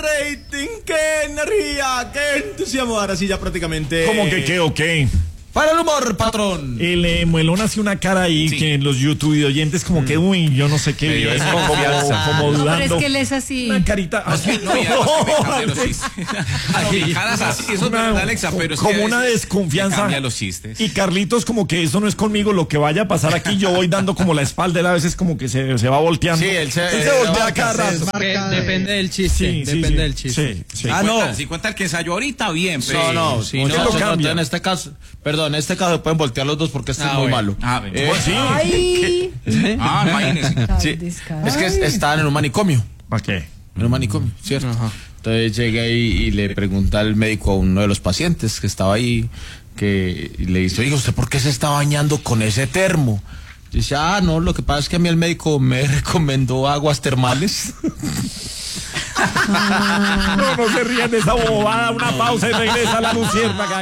rating, qué energía, qué entusiasmo. Ahora sí ya prácticamente... ¿Cómo que qué o qué? Para el humor, patrón. El Muelón hace una cara ahí que en los YouTube oyentes como que, uy, yo no sé qué bien, como dudando. Pero es que él es así. Una carita así. No, y además que me cambia los chistes. Caras así, eso es verdad, Alexa, pero es que como una desconfianza. me cambia los chistes. Y Carlitos como que eso no es conmigo, lo que vaya a pasar aquí, yo voy dando como la espalda, él a veces como que se va volteando. Sí, él se voltea cada rato. Depende del chiste. Depende del chiste. Sí. Si cuenta el que ensayó ahorita, bien. Pero... No, ¿Por qué lo cambia? en este caso, perdón, en este caso pueden voltear los dos porque este es muy malo. Sí. Ay. Imagínese. Sí. Es que estaban en un manicomio. ¿Para qué? En un manicomio, ¿cierto? Entonces llega ahí y le pregunta al médico a uno de los pacientes que estaba ahí, y le dice, oiga, ¿usted por qué se está bañando con ese termo? Dice, no, lo que pasa es que a mí el médico me recomendó aguas termales. No se rían de esa bobada, una pausa y regresa la luciérnaga.